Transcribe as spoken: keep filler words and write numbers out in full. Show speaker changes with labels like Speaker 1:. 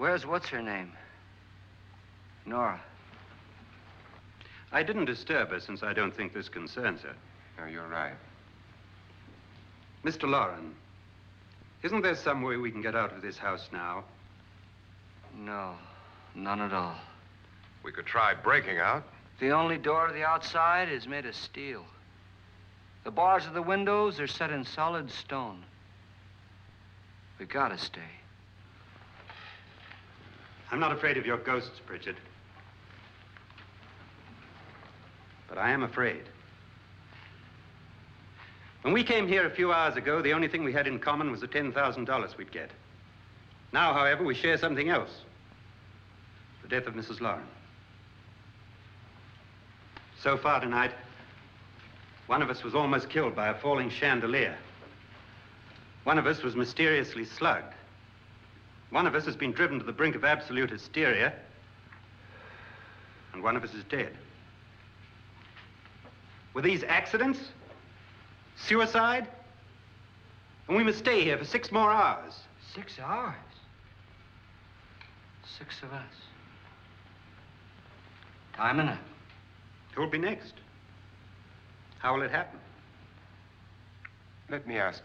Speaker 1: Where's what's her name? Nora.
Speaker 2: I didn't disturb her since I don't think this concerns her.
Speaker 3: No, you're right.
Speaker 2: Mister Loren, isn't there some way we can get out of this house now?
Speaker 1: No, none at all.
Speaker 3: We could try breaking out.
Speaker 1: The only door to the outside is made of steel. The bars of the windows are set in solid stone. We gotta stay.
Speaker 2: I'm not afraid of your ghosts, Pritchard. But I am afraid. When we came here a few hours ago, the only thing we had in common was the ten thousand dollars we'd get. Now, however, we share something else. The death of Missus Loren. So far tonight, one of us was almost killed by a falling chandelier. One of us was mysteriously slugged. One of us has been driven to the brink of absolute hysteria. And one of us is dead. Were these accidents? Suicide? And we must stay here for six more hours.
Speaker 1: Six hours? Six of us. Time enough.
Speaker 2: Who'll be next? How will it happen?
Speaker 3: Let me ask